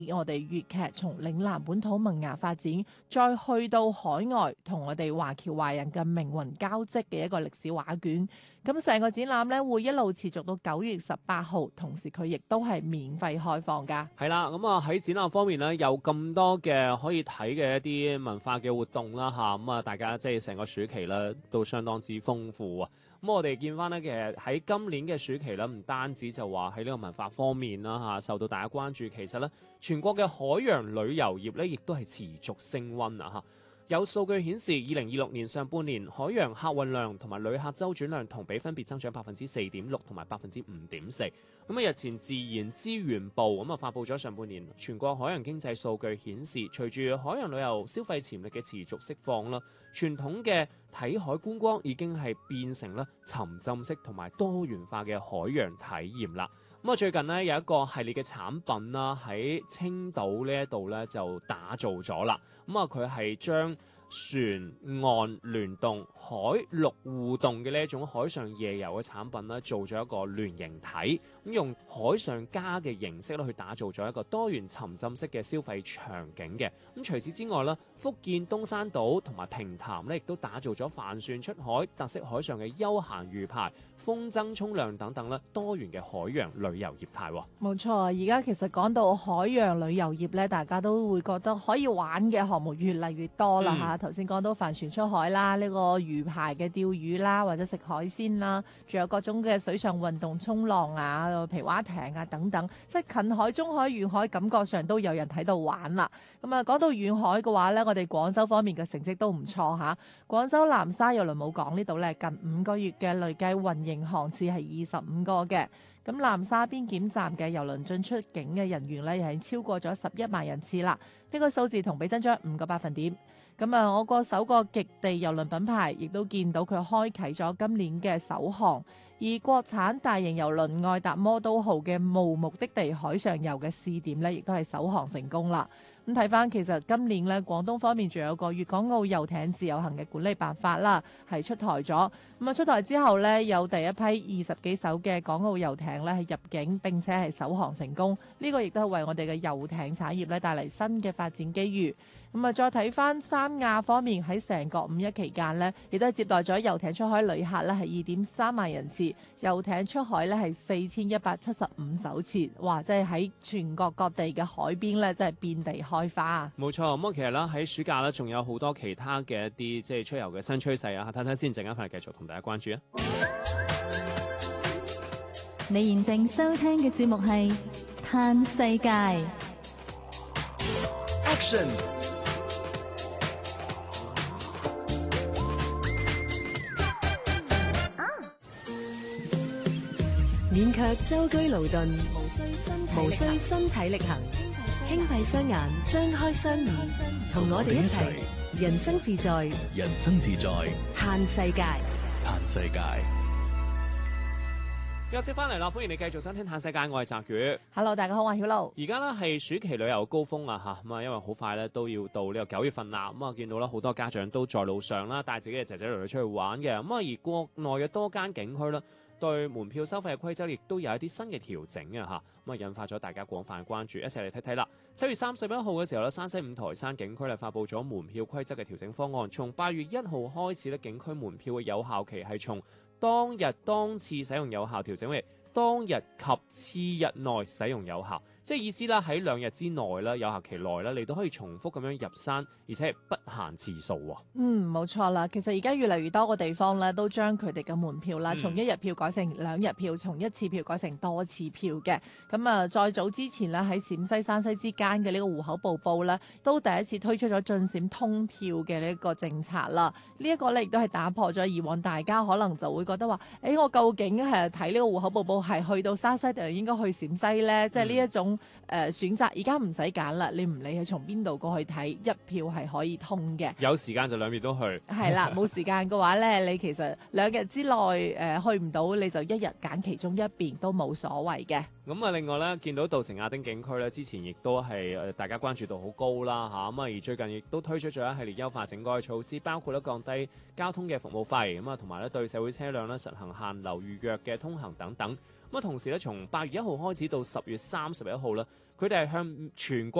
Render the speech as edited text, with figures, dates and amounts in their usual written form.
我哋粵劇從嶺南本土萌芽發展，再去到海外同我哋華僑華人嘅命運交織嘅一個歷史畫卷。咁成個展覽咧會一路持續到9月18號，同時佢亦都係免費開放㗎。 係啦，咁啊喺展覽方面咧有咁多嘅可以睇嘅一啲文化嘅活動啦嚇，咁啊大家即係成個暑期咧都相當之豐富啊！咁我哋見翻咧，其實喺今年嘅暑期咧，唔單止就話喺呢個文化方面啦嚇，受到大家關注，其實咧全國嘅海洋旅遊業咧，亦都係持續升溫啊嚇。有數據顯示，2026年上半年海洋客運量同埋旅客周轉量同比分別增長4.6%同埋5.4%。咁啊，日前自然資源部咁啊發布咗上半年全國海洋經濟數據顯示，隨住海洋旅遊消費潛力嘅持續釋放啦，傳統嘅睇海觀光已經係變成咧沉浸式同埋多元化嘅海洋體驗啦。咁啊，最近呢，有一個系列嘅產品啦，喺青島呢一度咧就打造咗啦。咁啊，佢係將船岸聯動、海陸互動嘅呢一種海上夜遊嘅產品咧，做咗一個聯形體，咁用海上家嘅形式咧去打造咗一個多元沉浸式嘅消費場景嘅。咁除此之外咧，福建東山島同埋平潭咧，亦都打造咗帆船出海、特色海上嘅休閒魚排、風箏沖涼等等咧多元嘅海洋旅遊業態。 冇錯，而家其實講到海洋旅遊業咧，大家都會覺得可以玩嘅項目越嚟越多啦嚇。頭先講到帆船出海啦，呢個魚排嘅釣魚啦，或者食海鮮啦，仲有各種嘅水上運動衝浪啊、皮划艇啊等等，即係近海、中海、遠海，感覺上都有人喺度玩啦。咁啊，講到遠海嘅話咧，我哋廣州方面嘅成績都唔錯嚇。廣州南沙郵輪母港呢度咧，近5個月嘅累計運營航次係25個嘅。咁南沙邊檢站嘅郵輪進出境嘅人員咧，係超過咗11萬人次啦。呢個數字同比增長5個百分點。咁啊，我國首個極地郵輪品牌亦都見到佢開啟咗今年嘅首航，而國產大型郵輪愛達魔都號嘅無目的地海上遊嘅試點咧，亦都係首航成功啦。咁睇翻其實今年咧，廣東方面仲有個粵港澳遊艇自由行嘅管理辦法啦，係出台咗。咁啊，出台之後咧，有第一批20幾艘嘅港澳遊艇咧係入境並且係首航成功。呢個亦都係為我哋嘅遊艇產業咧帶嚟新嘅發展機遇。咁啊，再睇翻三亞方面喺成個5一期間呢，亦都係接待咗遊艇出海旅客咧係2.3萬人次，遊艇出海咧係4175艘次，哇！即係喺全國各地嘅海邊咧，真係遍地開花。 冇錯，咁啊，其實咧喺暑假咧，仲有好多其他嘅一啲即係出遊嘅新趨勢啊，睇睇先，陣間翻嚟繼續同大家關注啊！ 你現正收聽嘅節目係《嘆世界》 Action。 勉強舟車勞頓，無需身體力行，輕閉雙眼，張開雙耳，同我哋一齊人生自在， 人生自在， 嘆世界， 嘆世界。 休息翻嚟啦，歡迎你繼續收聽《嘆世界》，我係澤宇。 Hello， 大家好，我係曉露。 而家咧係暑期旅遊高峰啊嚇，咁啊因為好快咧都要到呢個9月份啦，咁啊見到啦好多家長都在路上啦，帶自己嘅仔仔女女出去玩嘅，咁啊而國內嘅多間景區啦，對門票收費嘅規則亦都有一啲新嘅調整啊嚇，咁啊引發咗大家廣泛嘅關注，一齊嚟睇睇啦。7月31號嘅時候咧，山西五台山景區咧發布咗門票規則嘅調整方案，從8月1號開始咧，景區門票嘅有效期係從當日當次使用有效調整為當日及次日內使用有效，即係意思啦，喺2日之內啦，有效期內啦，你都可以重複咁樣入山，而且係不限次數喎。 冇錯啦。其實而家越嚟越多個地方咧，都將佢哋嘅門票啦，從1日票改成2日票，從1次票改成多次票嘅。咁啊，再早之前咧，喺陝西、山西之間嘅呢個戶口瀑布咧，都第一次推出咗進陝通票嘅呢一個政策啦。呢一個咧，亦都係打破咗以往大家可能就會覺得話，我究竟係睇呢個戶口瀑布係去到山西定係應該去陝西咧？即係呢一種選擇，而家唔使揀啦，你唔理係從邊度過去睇，一票係可以通嘅。 有時間就2邊都去。 係啦，冇時間嘅話咧，你其實2日之內去唔到，你就1日揀其中一邊都冇所謂嘅。 咁啊，另外咧，見到稻城亞丁景區咧，之前亦都係大家關注度好高啦嚇，咁啊而最近亦都推出咗一系列優化整改嘅措施，包括咧降低交通嘅服務費，咁啊同埋咧對社會車輛咧實行限流預約嘅通行等等。 咁啊，同時咧，從8月1號開始到10月31號咧，佢哋係向全國